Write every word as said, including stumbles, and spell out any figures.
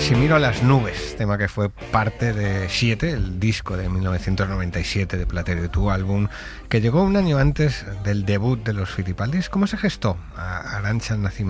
Si miro a las nubes, tema que fue parte de Siete, el disco de mil novecientos noventa y siete de Platero, tu álbum, que llegó un año antes del debut de los Fitipaldis. ¿Cómo se gestó a Arantxa el nacimiento